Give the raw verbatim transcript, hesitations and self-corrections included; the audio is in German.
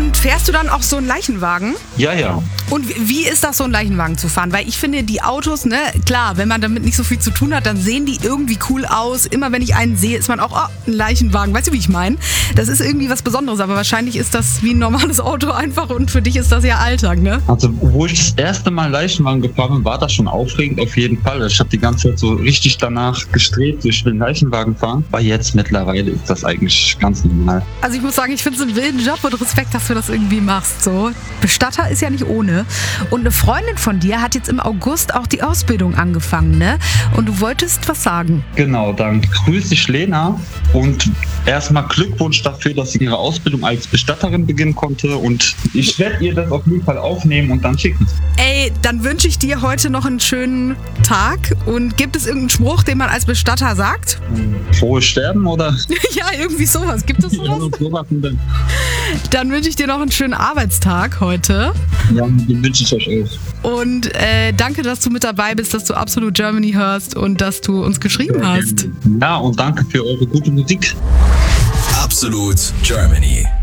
Und fährst du dann auch so einen Leichenwagen? Ja, ja. Und wie ist das, so einen Leichenwagen zu fahren? Weil ich finde, die Autos, ne, klar, wenn man damit nicht so viel zu tun hat, dann sehen die irgendwie cool aus. Immer wenn ich einen sehe, ist man auch, oh, ein Leichenwagen. Weißt du, wie ich meine? Das ist irgendwie was Besonderes, aber wahrscheinlich ist das wie ein normales Auto einfach und für dich ist das ja Alltag, ne? Also, wo ich das erste Mal Leichenwagen gefahren bin, war das schon aufregend, auf jeden Fall. Ich habe die ganze Zeit so richtig danach gestrebt, ich will einen Leichenwagen fahren. Aber jetzt mittlerweile ist das eigentlich ganz normal. Also ich muss sagen, ich finde es einen wilden Job und Respekt, dass du das irgendwie machst. So. Bestatter ist ja nicht ohne. Und eine Freundin von dir hat jetzt im August auch die Ausbildung angefangen, ne? Und du wolltest was sagen. Genau, dann grüße dich Lena und erstmal Glückwunsch dafür, dass sie ihre Ausbildung als Bestatterin beginnen konnte und ich werde ihr das auf jeden Fall aufnehmen und dann schicken. Ey, dann wünsche ich dir heute noch einen schönen Tag und gibt es irgendeinen Spruch, den man als Bestatter sagt? Frohes Sterben oder? Ja, irgendwie sowas. Gibt es sowas? Dann wünsche ich dir noch einen schönen Arbeitstag heute. Ja, den wünsche ich euch auch. Und äh, danke, dass du mit dabei bist, dass du Absolut Germany hörst und dass du uns geschrieben Ja, hast. ja, und danke für eure gute Musik. Absolut Germany.